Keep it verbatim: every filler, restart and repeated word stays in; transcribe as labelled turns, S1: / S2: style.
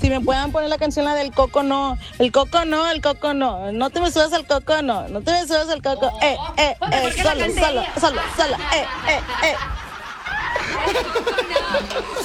S1: Si me puedan poner la canción la del coco no, el coco no, el coco no, no te me subas al coco no, no te me subas al coco, eh, eh, eh, solo, solo, solo, solo, eh, eh, eh.